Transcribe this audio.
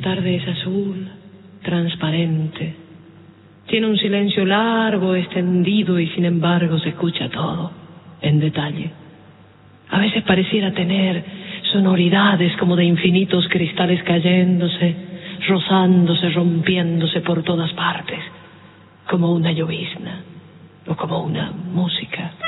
tarde es azul, transparente. Tiene un silencio largo, extendido, y sin embargo se escucha todo, en detalle. A veces pareciera tener sonoridades como de infinitos cristales cayéndose, rozándose, rompiéndose por todas partes, como una llovizna o como una música.